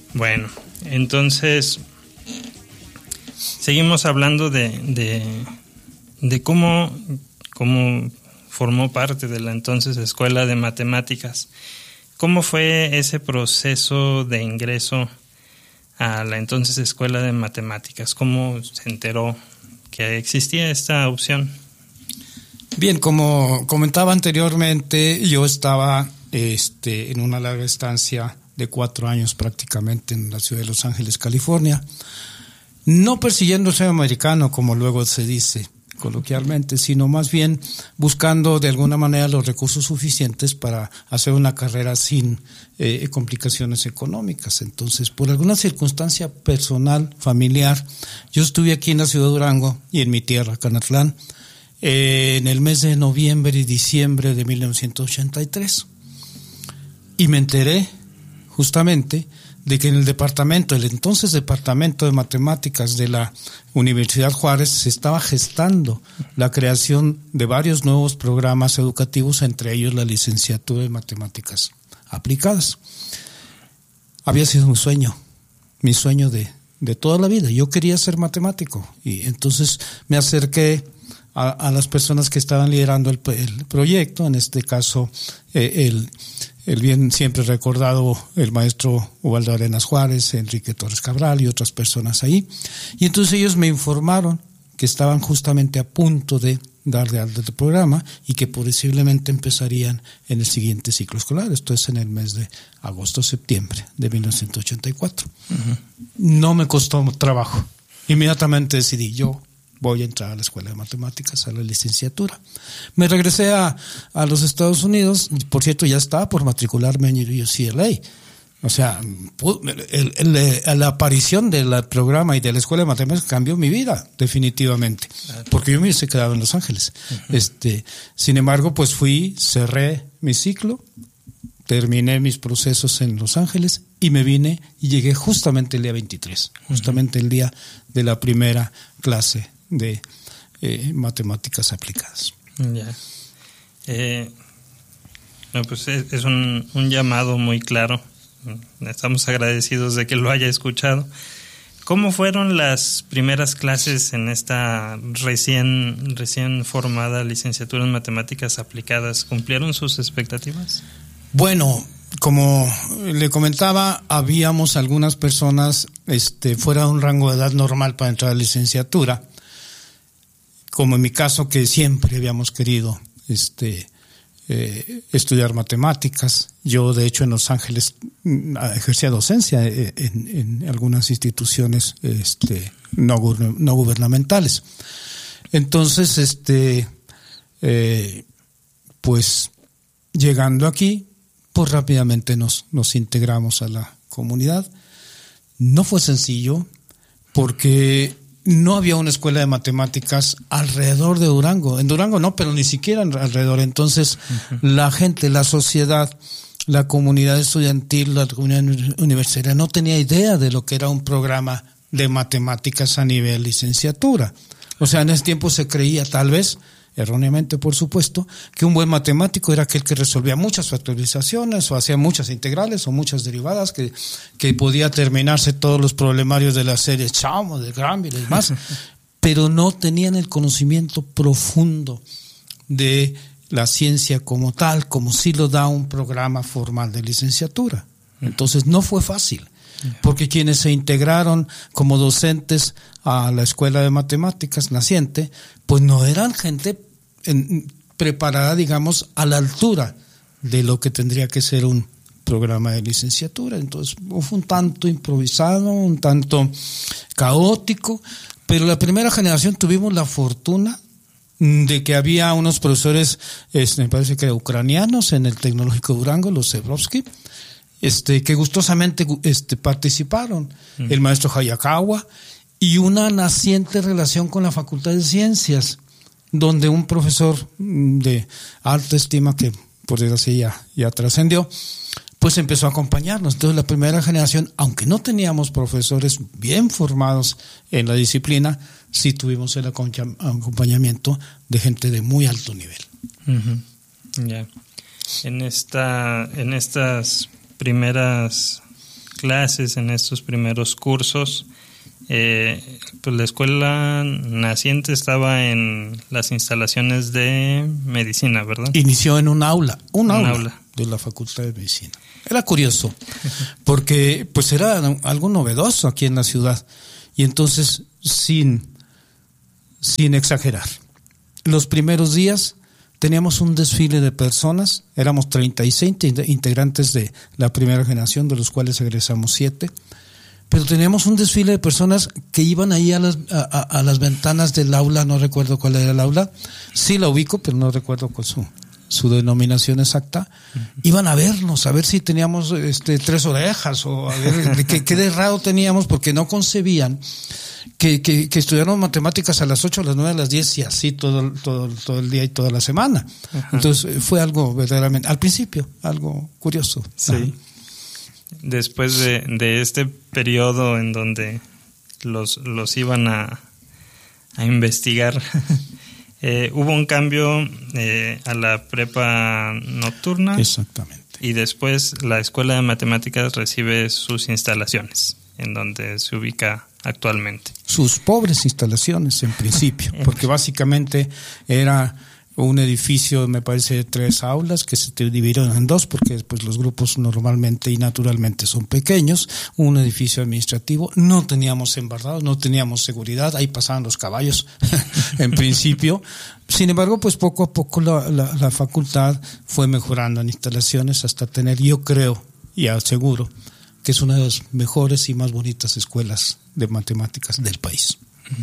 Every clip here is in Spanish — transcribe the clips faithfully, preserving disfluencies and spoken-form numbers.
Bueno, entonces seguimos hablando de, de, de cómo, cómo formó parte de la entonces Escuela de Matemáticas. ¿Cómo fue ese proceso de ingreso a la entonces Escuela de Matemáticas? ¿Cómo se enteró que existía esta opción? Bien, como comentaba anteriormente, yo estaba este, en una larga estancia de cuatro años prácticamente en la ciudad de Los Ángeles, California, no persiguiendo el sueño americano, como luego se dice coloquialmente, sino más bien buscando de alguna manera los recursos suficientes para hacer una carrera sin eh, complicaciones económicas. Entonces, por alguna circunstancia personal, familiar, yo estuve aquí en la ciudad de Durango y en mi tierra, Canatlán, eh, en el mes de noviembre y diciembre de mil novecientos ochenta y tres. Y me enteré justamente de que en el departamento, el entonces Departamento de Matemáticas de la Universidad Juárez, se estaba gestando la creación de varios nuevos programas educativos, entre ellos la licenciatura en Matemáticas Aplicadas. Había sido un sueño, mi sueño de, de toda la vida. Yo quería ser matemático y entonces me acerqué a, a las personas que estaban liderando el, el proyecto, en este caso eh, el el bien siempre recordado el maestro Ubaldo Arenas Juárez, Enrique Torres Cabral y otras personas ahí. Y entonces ellos me informaron que estaban justamente a punto de dar de alta el programa y que posiblemente empezarían en el siguiente ciclo escolar, esto es en el mes de agosto-septiembre de mil novecientos ochenta y cuatro. Uh-huh. No me costó trabajo. Inmediatamente decidí, yo voy a entrar a la Escuela de Matemáticas, a la licenciatura. Me regresé a, a los Estados Unidos, por cierto, ya estaba por matricularme en U C L A. O sea, el, el, la aparición del programa y de la Escuela de Matemáticas cambió mi vida, definitivamente, porque yo me hubiese quedado en Los Ángeles. Uh-huh. Este, sin embargo, pues fui, cerré mi ciclo, terminé mis procesos en Los Ángeles y me vine y llegué justamente el día veintitrés, justamente uh-huh. el día de la primera clase de eh, matemáticas aplicadas. Ya. Eh, no, pues es, es un, un llamado muy claro. Estamos agradecidos de que lo haya escuchado. ¿Cómo fueron las primeras clases en esta recién, recién formada licenciatura en matemáticas aplicadas? ¿Cumplieron sus expectativas? Bueno, como le comentaba, habíamos algunas personas este, fuera de un rango de edad normal para entrar a la licenciatura, como en mi caso, que siempre habíamos querido este, eh, estudiar matemáticas. Yo, de hecho, en Los Ángeles ejercía docencia en, en algunas instituciones este, no, no gubernamentales. Entonces, este, eh, pues, llegando aquí, pues rápidamente nos, nos integramos a la comunidad. No fue sencillo, porque no había una escuela de matemáticas alrededor de Durango. En Durango no, pero ni siquiera alrededor. Entonces, uh-huh. la gente, la sociedad, la comunidad estudiantil, la comunidad universitaria no tenía idea de lo que era un programa de matemáticas a nivel licenciatura. O sea, en ese tiempo se creía, tal vez, erróneamente por supuesto, que un buen matemático era aquel que resolvía muchas factorizaciones o hacía muchas integrales o muchas derivadas, que, que podía terminarse todos los problemarios de la serie Chamo, de Granville y demás, pero no tenían el conocimiento profundo de la ciencia como tal, como sí lo da un programa formal de licenciatura. Entonces no fue fácil, porque quienes se integraron como docentes a la Escuela de Matemáticas naciente, pues no eran gente en, preparada, digamos, a la altura de lo que tendría que ser un programa de licenciatura. Entonces fue un tanto improvisado, un tanto caótico, pero la primera generación tuvimos la fortuna de que había unos profesores, este, me parece que ucranianos en el Tecnológico de Durango, los Zebrovsky, este, que gustosamente este, participaron, mm. el maestro Hayakawa, y una naciente relación con la Facultad de Ciencias, donde un profesor de alta estima, que por desgracia ya, ya trascendió, pues empezó a acompañarnos. Entonces la primera generación, aunque no teníamos profesores bien formados en la disciplina, sí tuvimos el acompañamiento de gente de muy alto nivel. Uh-huh. Ya. En esta, en estas primeras clases, en estos primeros cursos, eh, pues la escuela naciente estaba en las instalaciones de medicina, ¿verdad? Inició en un aula, un, un aula, aula de la Facultad de Medicina. Era curioso, porque pues era algo novedoso aquí en la ciudad. Y entonces, sin, sin exagerar, los primeros días teníamos un desfile de personas, éramos treinta y seis integrantes de la primera generación, de los cuales egresamos siete, pero teníamos un desfile de personas que iban ahí a las, a, a las ventanas del aula, no recuerdo cuál era el aula, sí la ubico, pero no recuerdo cuál su, su denominación exacta, uh-huh. Iban a vernos, a ver si teníamos este, tres orejas, o a ver qué, qué de raro teníamos, porque no concebían Que, que, que estudiaron matemáticas a las ocho, a las nueve, a las diez y así todo, todo, todo el día y toda la semana. Ajá. Entonces fue algo verdaderamente, al principio, algo curioso. Sí. Ajá. Después de, de este periodo en donde los, los iban a, a investigar, eh, hubo un cambio eh, a la prepa nocturna. Exactamente. Y después la Escuela de Matemáticas recibe sus instalaciones, en donde se ubica actualmente. Sus pobres instalaciones en principio, porque básicamente era un edificio, me parece, de tres aulas que se dividieron en dos, porque pues los grupos normalmente y naturalmente son pequeños, un edificio administrativo, no teníamos embarrados, no teníamos seguridad, ahí pasaban los caballos en principio. Sin embargo, pues poco a poco la, la, la facultad fue mejorando en instalaciones hasta tener, yo creo y aseguro, que es una de las mejores y más bonitas escuelas de matemáticas del país.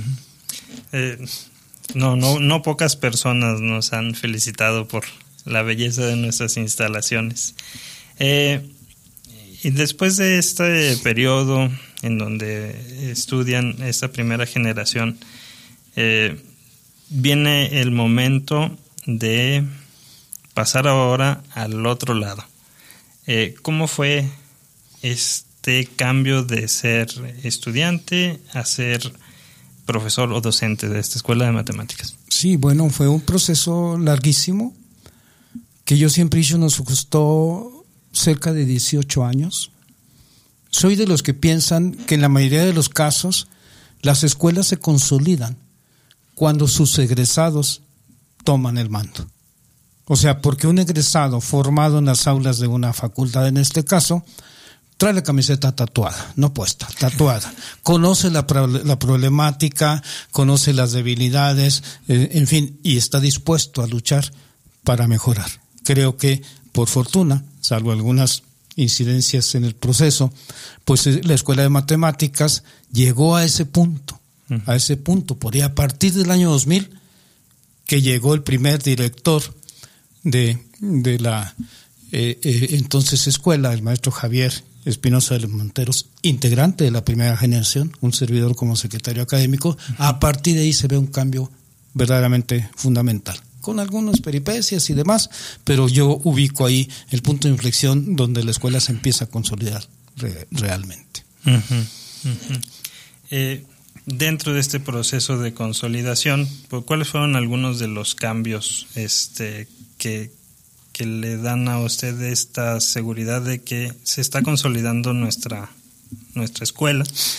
Eh, no, no, no pocas personas nos han felicitado por la belleza de nuestras instalaciones. Eh, y después de este periodo en donde estudian esta primera generación, eh, viene el momento de pasar ahora al otro lado. Eh, ¿Cómo fue este cambio de ser estudiante a ser profesor o docente de esta escuela de matemáticas? Sí, bueno, fue un proceso larguísimo que yo siempre hice, nos costó cerca de dieciocho años. Soy de los que piensan que en la mayoría de los casos las escuelas se consolidan cuando sus egresados toman el mando. O sea, porque un egresado formado en las aulas de una facultad, en este caso, trae la camiseta tatuada, no puesta, tatuada. Conoce la, la problemática, conoce las debilidades, eh, en fin, y está dispuesto a luchar para mejorar. Creo que, por fortuna, salvo algunas incidencias en el proceso, pues la Escuela de Matemáticas llegó a ese punto, uh-huh. a ese punto, por ahí a partir del año dos mil, que llegó el primer director de, de la eh, eh, entonces escuela, el maestro Javier Espinosa de los Monteros, integrante de la primera generación, un servidor como secretario académico. Uh-huh. A partir de ahí se ve un cambio verdaderamente fundamental, con algunas peripecias y demás, pero yo ubico ahí el punto de inflexión donde la escuela se empieza a consolidar re- realmente. Uh-huh. Uh-huh. Eh, dentro de este proceso de consolidación, ¿cuáles fueron algunos de los cambios este, que que le dan a usted esta seguridad de que se está consolidando nuestra nuestra escuela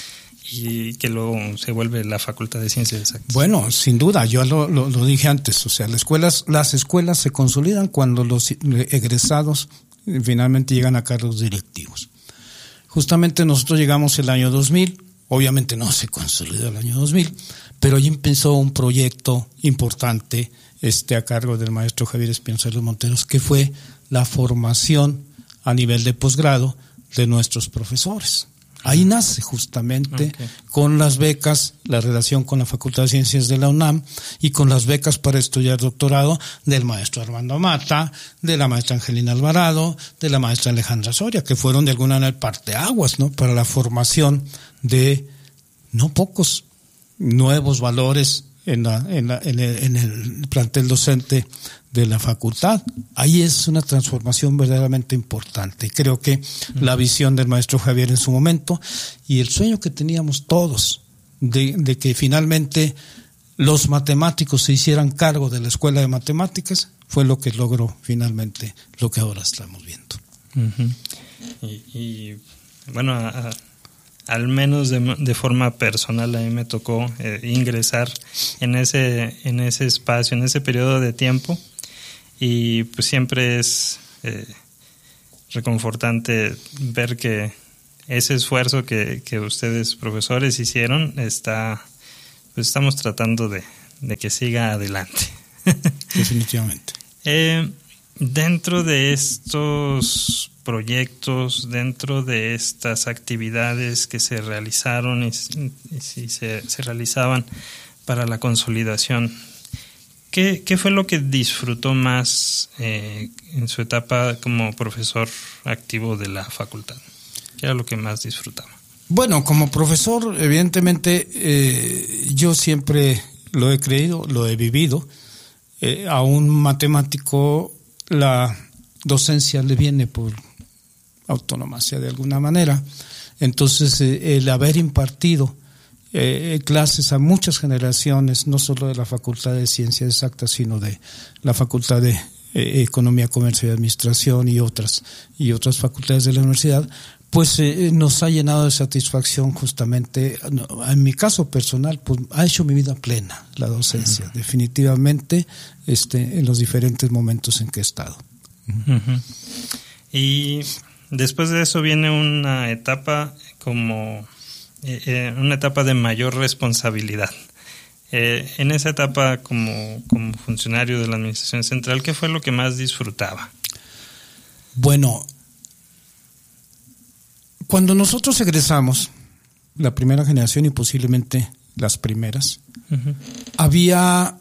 y que luego se vuelve la Facultad de Ciencias Exactas? Bueno, sin duda, yo lo, lo, lo dije antes, o sea, las escuelas, las escuelas se consolidan cuando los egresados finalmente llegan a cargos directivos. Justamente nosotros llegamos el año dos mil, obviamente no se consolidó el año dos mil, pero ahí empezó un proyecto importante Este, a cargo del maestro Javier Espinosa de los Monteros, que fue la formación a nivel de posgrado de nuestros profesores. Ahí nace justamente okay. con las becas, la relación con la Facultad de Ciencias de la UNAM y con las becas para estudiar doctorado del maestro Armando Mata, de la maestra Angelina Alvarado, de la maestra Alejandra Soria, que fueron de alguna manera parteaguas, ¿no?, para la formación de no pocos nuevos valores en, la, en, la, en, el, en el plantel docente de la facultad. Ahí es una transformación verdaderamente importante. Creo que uh-huh. la visión del maestro Javier en su momento y el sueño que teníamos todos de, de que finalmente los matemáticos se hicieran cargo de la escuela de matemáticas fue lo que logró finalmente lo que ahora estamos viendo. Uh-huh. Y, y bueno, a, a, al menos de, de forma personal a mí me tocó eh, ingresar en ese, en ese espacio, en ese periodo de tiempo, y pues siempre es eh, reconfortante ver que ese esfuerzo que, que ustedes profesores hicieron está, pues estamos tratando de, de que siga adelante. Definitivamente. eh, dentro de estos proyectos, dentro de estas actividades que se realizaron y, y si se, se realizaban para la consolidación, ¿qué, qué fue lo que disfrutó más eh, en su etapa como profesor activo de la facultad? ¿Qué era lo que más disfrutaba? Bueno, como profesor, evidentemente, eh, yo siempre lo he creído, lo he vivido. Eh, a un matemático la docencia le viene por autonomacia de alguna manera. Entonces, eh, el haber impartido eh, clases a muchas generaciones, no solo de la Facultad de Ciencias Exactas, sino de la Facultad de eh, Economía, Comercio y Administración y otras, y otras facultades de la universidad, pues eh, nos ha llenado de satisfacción justamente. En mi caso personal, pues ha hecho mi vida plena la docencia, uh-huh. definitivamente, este, en los diferentes momentos en que he estado. Uh-huh. Y después de eso viene una etapa como eh, eh, una etapa de mayor responsabilidad. Eh, en esa etapa como, como funcionario de la Administración Central, ¿qué fue lo que más disfrutaba? Bueno, cuando nosotros egresamos, la primera generación y posiblemente las primeras, uh-huh. había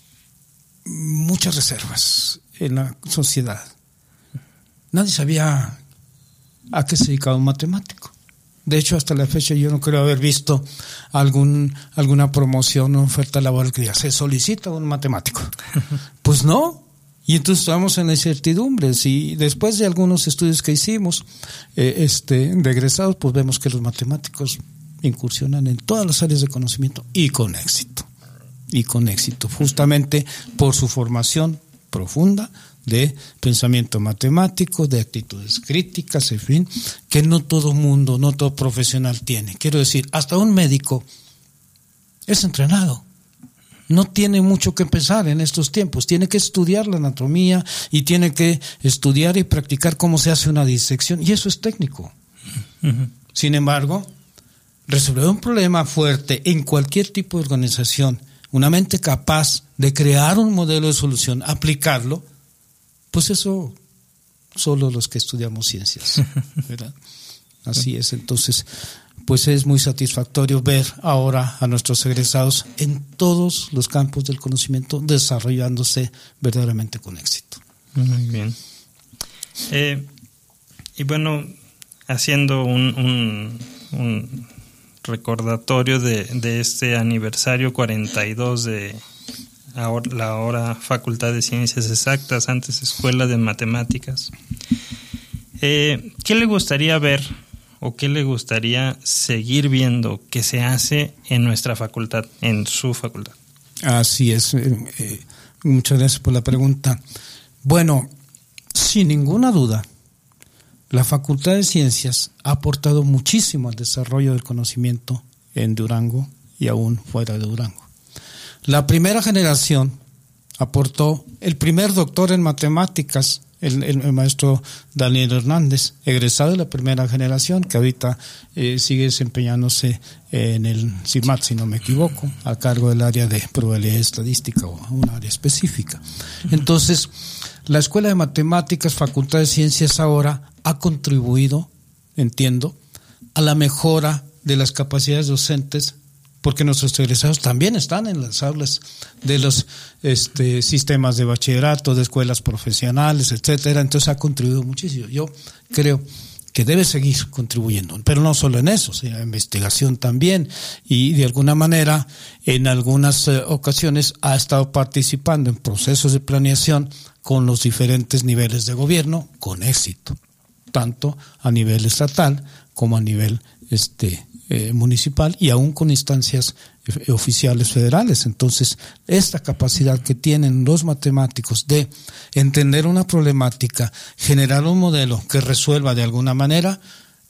muchas reservas en la sociedad. Nadie sabía a qué se dedicaba un matemático. De hecho, hasta la fecha yo no creo haber visto algún alguna promoción o oferta laboral que diga, se solicita un matemático. Pues no. Y entonces estábamos en la incertidumbre. Y después de algunos estudios que hicimos, eh, este, de egresados, pues vemos que los matemáticos incursionan en todas las áreas de conocimiento y con éxito. Y con éxito, justamente por su formación profunda de pensamiento matemático, de actitudes críticas, en fin, que no todo mundo, no todo profesional tiene. Quiero decir, hasta un médico es entrenado. No tiene mucho que pensar en estos tiempos, tiene que estudiar la anatomía y tiene que estudiar y practicar cómo se hace una disección, y eso es técnico. Uh-huh. Sin embargo, resolver un problema fuerte en cualquier tipo de organización, una mente capaz de crear un modelo de solución, aplicarlo, pues eso solo los que estudiamos ciencias, ¿verdad? Así es, entonces pues es muy satisfactorio ver ahora a nuestros egresados en todos los campos del conocimiento desarrollándose verdaderamente con éxito. Muy bien. Eh, y bueno, haciendo un, un, un recordatorio de, de este aniversario cuarenta y dos de ahora, la ahora Facultad de Ciencias Exactas, antes Escuela de Matemáticas, eh, ¿qué le gustaría ver o qué le gustaría seguir viendo que se hace en nuestra facultad, en su facultad? Así es. Eh, eh, muchas gracias por la pregunta. Bueno, sin ninguna duda, la Facultad de Ciencias ha aportado muchísimo al desarrollo del conocimiento en Durango y aún fuera de Durango. La primera generación aportó el primer doctor en matemáticas, El, el, el maestro Daniel Hernández, egresado de la primera generación, que ahorita eh, sigue desempeñándose en el CIMAT, si no me equivoco, a cargo del área de probabilidad estadística o un área específica. Entonces, la Escuela de Matemáticas, Facultad de Ciencias ahora ha contribuido, entiendo, a la mejora de las capacidades docentes, porque nuestros egresados también están en las aulas de los este, sistemas de bachillerato, de escuelas profesionales, etcétera. Entonces ha contribuido muchísimo. Yo creo que debe seguir contribuyendo, pero no solo en eso, sino en investigación también, y de alguna manera en algunas eh, ocasiones ha estado participando en procesos de planeación con los diferentes niveles de gobierno con éxito, tanto a nivel estatal como a nivel este Eh, municipal y aún con instancias eh, oficiales federales. Entonces, esta capacidad que tienen los matemáticos de entender una problemática, generar un modelo que resuelva de alguna manera,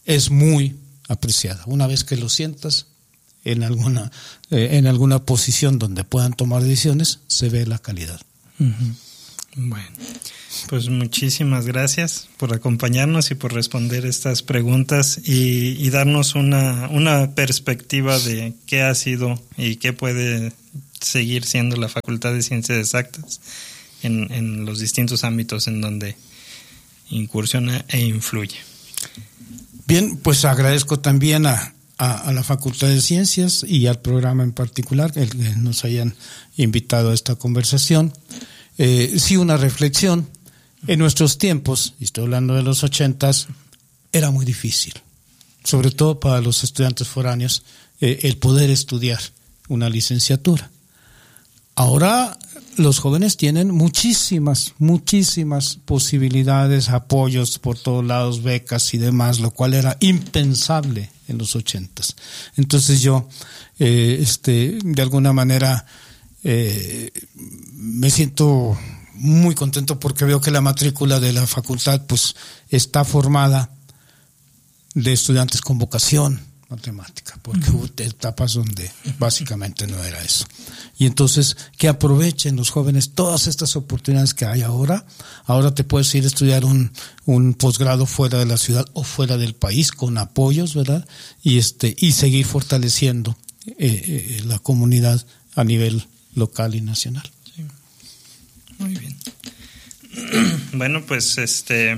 es muy apreciada. Una vez que lo sientas en alguna, eh, en alguna posición donde puedan tomar decisiones, se ve la calidad. Uh-huh. Bueno, pues muchísimas gracias por acompañarnos y por responder estas preguntas y, y darnos una, una perspectiva de qué ha sido y qué puede seguir siendo la Facultad de Ciencias Exactas en, en los distintos ámbitos en donde incursiona e influye. Bien, pues agradezco también a, a, a la Facultad de Ciencias y al programa en particular el que nos hayan invitado a esta conversación. Eh, sí, una reflexión. En nuestros tiempos, y estoy hablando de los ochentas, era muy difícil, sobre todo para los estudiantes foráneos, eh, el poder estudiar una licenciatura. Ahora los jóvenes tienen muchísimas, muchísimas posibilidades, apoyos por todos lados, becas y demás, lo cual era impensable en los ochentas. Entonces yo, eh, este, de alguna manera, Eh, me siento muy contento porque veo que la matrícula de la facultad pues está formada de estudiantes con vocación matemática, porque uh-huh. hubo etapas donde básicamente no era eso. Y entonces que aprovechen los jóvenes todas estas oportunidades que hay ahora. Ahora te puedes ir a estudiar un, un posgrado fuera de la ciudad o fuera del país con apoyos, ¿verdad? Y este y seguir fortaleciendo eh, eh, la comunidad a nivel local y nacional. Sí. Muy bien. Bueno, pues este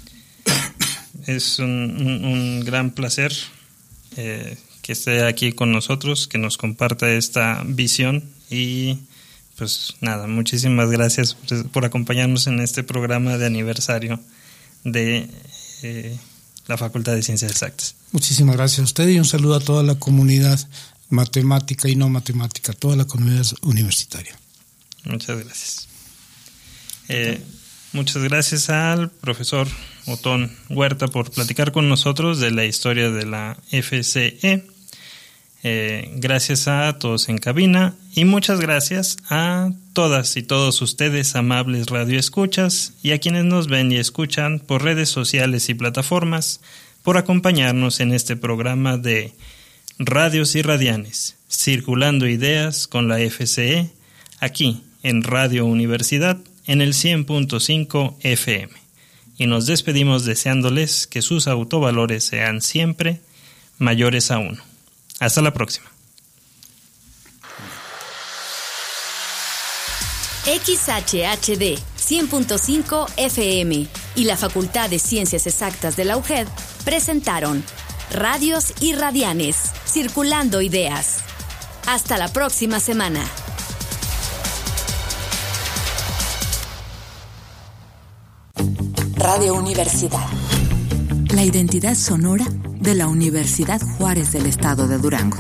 es un, un, un gran placer eh, que esté aquí con nosotros, que nos comparta esta visión y pues nada, muchísimas gracias por, por acompañarnos en este programa de aniversario de eh, la Facultad de Ciencias Exactas. Muchísimas gracias a usted y un saludo a toda la comunidad matemática y no matemática, toda la comunidad universitaria. Muchas gracias. Eh, muchas gracias al profesor Otón Huerta por platicar con nosotros de la historia de la F C E. Eh, gracias a todos en cabina y muchas gracias a todas y todos ustedes, amables radioescuchas, y a quienes nos ven y escuchan por redes sociales y plataformas, por acompañarnos en este programa de Radios y Radianes, circulando ideas con la F C E, aquí en Radio Universidad, en el cien punto cinco F M. Y nos despedimos deseándoles que sus autovalores sean siempre mayores a uno. Hasta la próxima. X H H D cien punto cinco F M y la Facultad de Ciencias Exactas de la U G E D presentaron Radios y Radianes, circulando ideas. Hasta la próxima semana. Radio Universidad. La identidad sonora de la Universidad Juárez del Estado de Durango.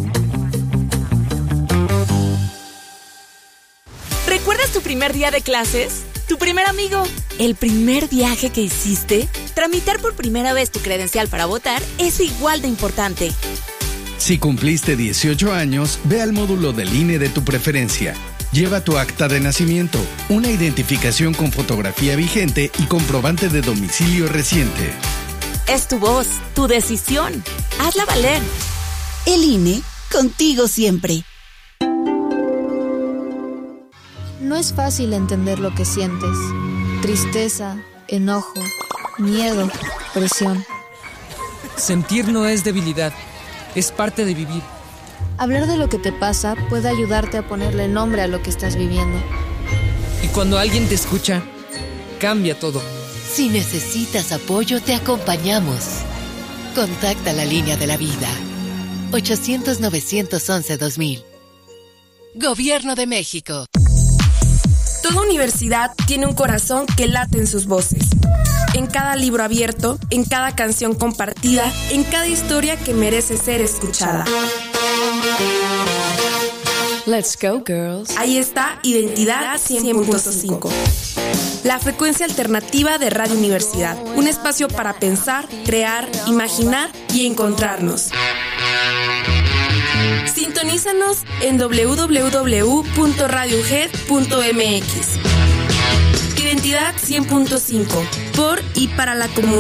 ¿Recuerdas tu primer día de clases? ¿Tu primer amigo? ¿El primer viaje que hiciste? Tramitar por primera vez tu credencial para votar es igual de importante. Si cumpliste dieciocho años, ve al módulo del I N E de tu preferencia. Lleva tu acta de nacimiento, una identificación con fotografía vigente y comprobante de domicilio reciente. Es tu voz, tu decisión. Hazla valer. El I N E, contigo siempre. No es fácil entender lo que sientes. Tristeza, enojo, miedo, presión. Sentir no es debilidad, es parte de vivir. Hablar de lo que te pasa puede ayudarte a ponerle nombre a lo que estás viviendo. Y cuando alguien te escucha, cambia todo. Si necesitas apoyo, te acompañamos. Contacta la línea de la vida. ochocientos, novecientos once, dos mil. Gobierno de México. Toda universidad tiene un corazón que late en sus voces. En cada libro abierto, en cada canción compartida, en cada historia que merece ser escuchada. Let's go, girls. Ahí está Identidad cien punto cinco. La frecuencia alternativa de Radio Universidad. Un espacio para pensar, crear, imaginar y encontrarnos. Sintonízanos en doble u doble u doble u punto radio u g e d punto m x. Identidad cien punto cinco. Por y para la comunidad.